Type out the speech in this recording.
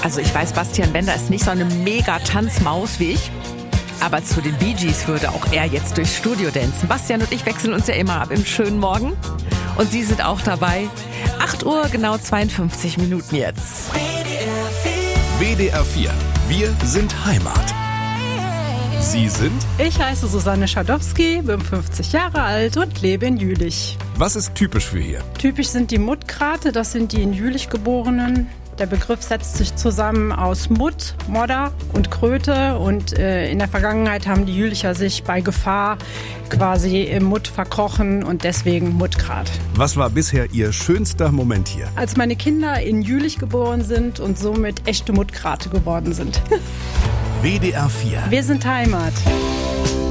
Also ich weiß, Bastian Bender ist nicht so eine Mega-Tanzmaus wie ich. Aber zu den Bee Gees würde auch er jetzt durchs Studio dancen. Bastian und ich wechseln uns ja immer ab im schönen Morgen. Und Sie sind auch dabei. 8 Uhr, genau 52 Minuten jetzt. WDR 4. Wir sind Heimat. Sie sind? Ich heiße Susanne Schadowski, bin 50 Jahre alt und lebe in Jülich. Was ist typisch für hier? Typisch sind die Muttgrate, das sind die in Jülich Geborenen. Der Begriff setzt sich zusammen aus Mutt, Modder und Kröte und in der Vergangenheit haben die Jülicher sich bei Gefahr quasi im Mutt verkrochen und deswegen Muttgrat. Was war bisher Ihr schönster Moment hier? Als meine Kinder in Jülich geboren sind und somit echte Muttgrate geworden sind. WDR 4. Wir sind Heimat.